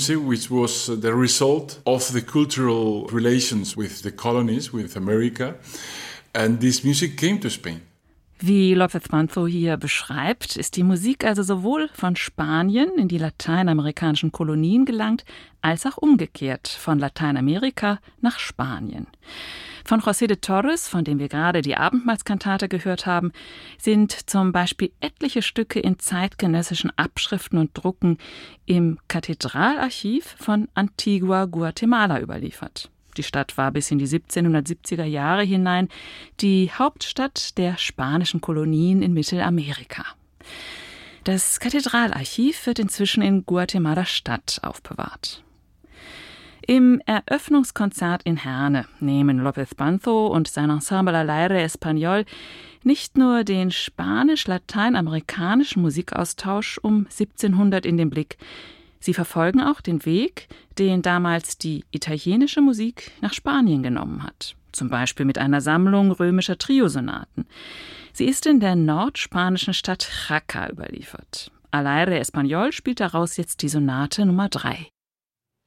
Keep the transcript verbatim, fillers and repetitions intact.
music which was the result of the cultural relations with the colonies, with America. And this music came to Spain. Wie López Manzo hier beschreibt, ist die Musik also sowohl von Spanien in die lateinamerikanischen Kolonien gelangt, als auch umgekehrt von Lateinamerika nach Spanien. Von José de Torres, von dem wir gerade die Abendmahlskantate gehört haben, sind zum Beispiel etliche Stücke in zeitgenössischen Abschriften und Drucken im Kathedralarchiv von Antigua Guatemala überliefert. Die Stadt war bis in die siebzehnhundertsiebziger Jahre hinein die Hauptstadt der spanischen Kolonien in Mittelamerika. Das Kathedralarchiv wird inzwischen in Guatemala-Stadt aufbewahrt. Im Eröffnungskonzert in Herne nehmen López Manzo und sein Ensemble Al Aire Español nicht nur den spanisch-lateinamerikanischen Musikaustausch um siebzehnhundert in den Blick. Sie verfolgen auch den Weg, den damals die italienische Musik nach Spanien genommen hat. Zum Beispiel mit einer Sammlung römischer Triosonaten. Sie ist in der nordspanischen Stadt Jaca überliefert. Al Aire Español spielt daraus jetzt die Sonate Nummer drei.